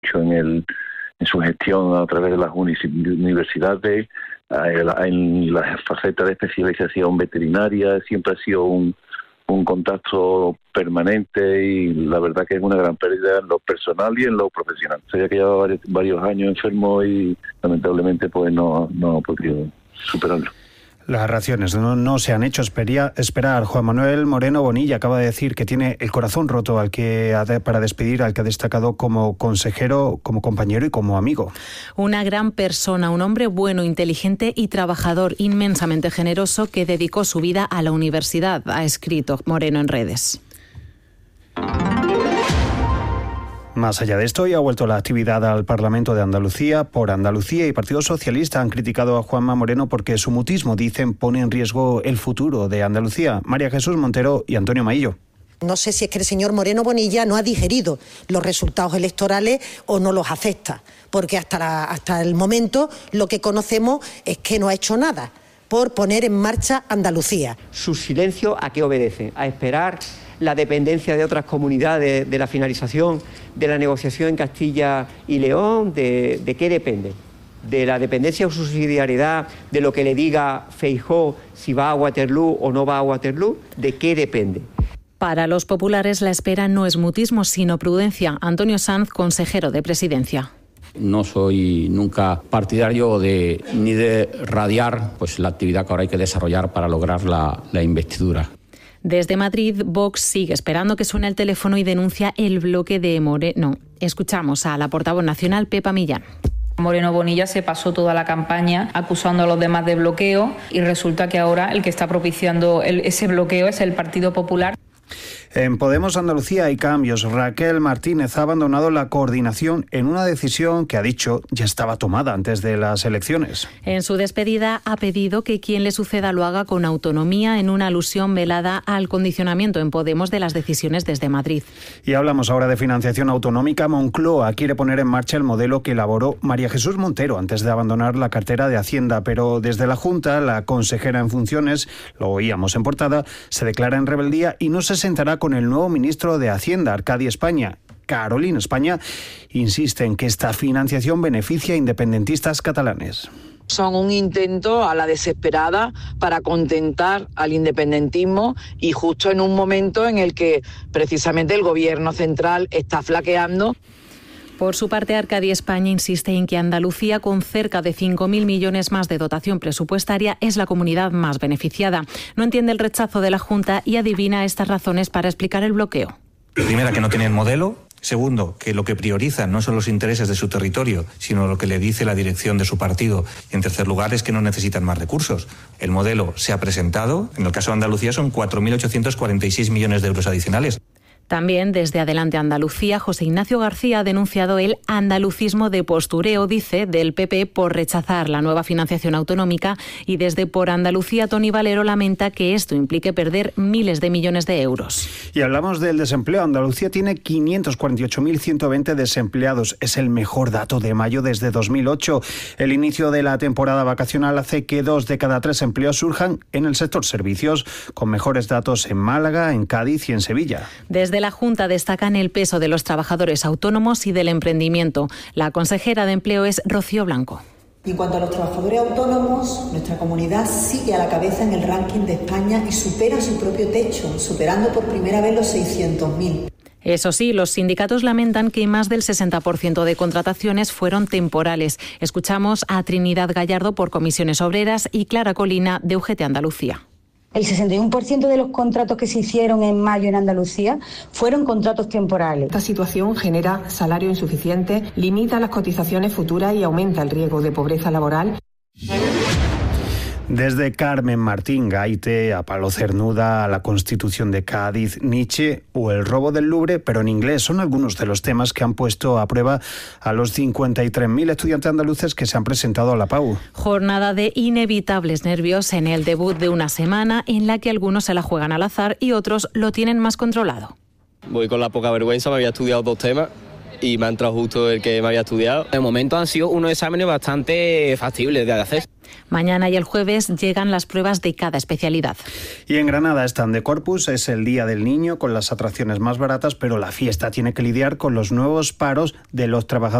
en su gestión a través de las universidades, en la faceta de especialización veterinaria, siempre ha sido un contacto permanente y la verdad que es una gran pérdida en lo personal y en lo profesional. Sabía que llevaba varios años enfermo y lamentablemente pues no ha podido superarlo. Las reacciones no se han hecho esperar. Juan Manuel Moreno Bonilla acaba de decir que tiene el corazón roto para despedir al que ha destacado como consejero, como compañero y como amigo. Una gran persona, un hombre bueno, inteligente y trabajador, inmensamente generoso, que dedicó su vida a la universidad, ha escrito Moreno en redes. Más allá de esto, ya ha vuelto la actividad al Parlamento de Andalucía. Por Andalucía y Partido Socialista han criticado a Juanma Moreno porque su mutismo, dicen, pone en riesgo el futuro de Andalucía. María Jesús Montero y Antonio Maillo. No sé si es que el señor Moreno Bonilla no ha digerido los resultados electorales o no los acepta, porque hasta el momento lo que conocemos es que no ha hecho nada por poner en marcha Andalucía. ¿Su silencio a qué obedece? ¿A esperar la dependencia de otras comunidades de la finalización de la negociación en Castilla y León? ¿De qué depende? ¿De la dependencia o subsidiariedad de lo que le diga Feijóo si va a Waterloo o no va a Waterloo? ¿De qué depende? Para los populares la espera no es mutismo sino prudencia. Antonio Sanz, consejero de Presidencia. No soy nunca partidario ni de radiar pues la actividad que ahora hay que desarrollar para lograr la investidura. Desde Madrid, Vox sigue esperando que suene el teléfono y denuncia el bloque de Moreno. Escuchamos a la portavoz nacional, Pepa Millán. Moreno Bonilla se pasó toda la campaña acusando a los demás de bloqueo y resulta que ahora el que está propiciando ese bloqueo es el Partido Popular. En Podemos Andalucía hay cambios. Raquel Martínez ha abandonado la coordinación en una decisión que, ha dicho, ya estaba tomada antes de las elecciones. En su despedida ha pedido que quien le suceda lo haga con autonomía, en una alusión velada al condicionamiento en Podemos de las decisiones desde Madrid. Y hablamos ahora de financiación autonómica. Moncloa quiere poner en marcha el modelo que elaboró María Jesús Montero antes de abandonar la cartera de Hacienda, pero desde la Junta, la consejera en funciones, lo oíamos en portada, se declara en rebeldía y no se sentará con el nuevo ministro de Hacienda, Arcadi España. Carolina España insiste en que esta financiación beneficia a independentistas catalanes. Son un intento a la desesperada para contentar al independentismo y justo en un momento en el que precisamente el gobierno central está flaqueando. Por su parte, Arcadi España insiste en que Andalucía, con cerca de 5.000 millones más de dotación presupuestaria, es la comunidad más beneficiada. No entiende el rechazo de la Junta y adivina estas razones para explicar el bloqueo. Primera, que no tienen modelo. Segundo, que lo que priorizan no son los intereses de su territorio, sino lo que le dice la dirección de su partido. Y en tercer lugar, es que no necesitan más recursos. El modelo se ha presentado. En el caso de Andalucía son 4.846 millones de euros adicionales. También desde Adelante Andalucía, José Ignacio García ha denunciado el andalucismo de postureo, dice, del PP por rechazar la nueva financiación autonómica, y desde Por Andalucía, Toni Valero lamenta que esto implique perder miles de millones de euros. Y hablamos del desempleo. Andalucía tiene 548.120 desempleados. Es el mejor dato de mayo desde 2008. El inicio de la temporada vacacional hace que 2 de cada 3 empleos surjan en el sector servicios, con mejores datos en Málaga, en Cádiz y en Sevilla. Desde la Junta destacan el peso de los trabajadores autónomos y del emprendimiento. La consejera de Empleo es Rocío Blanco. Y en cuanto a los trabajadores autónomos, nuestra comunidad sigue a la cabeza en el ranking de España y supera su propio techo, superando por primera vez los 600.000. Eso sí, los sindicatos lamentan que más del 60% de contrataciones fueron temporales. Escuchamos a Trinidad Gallardo por Comisiones Obreras y Clara Colina de UGT Andalucía. El 61% de los contratos que se hicieron en mayo en Andalucía fueron contratos temporales. Esta situación genera salario insuficiente, limita las cotizaciones futuras y aumenta el riesgo de pobreza laboral. Desde Carmen Martín Gaite a Palo Cernuda, a la Constitución de Cádiz, Nietzsche o el robo del Louvre, pero en inglés, son algunos de los temas que han puesto a prueba a los 53.000 estudiantes andaluces que se han presentado a la PAU. Jornada de inevitables nervios en el debut de una semana en la que algunos se la juegan al azar y otros lo tienen más controlado. Voy con la poca vergüenza, me había estudiado 2 temas y me ha entrado justo el que me había estudiado. De momento han sido unos exámenes bastante factibles de hacer. Mañana y el jueves llegan las pruebas de cada especialidad. Y en Granada están de Corpus, es el Día del Niño con las atracciones más baratas, pero la fiesta tiene que lidiar con los nuevos paros de los trabajadores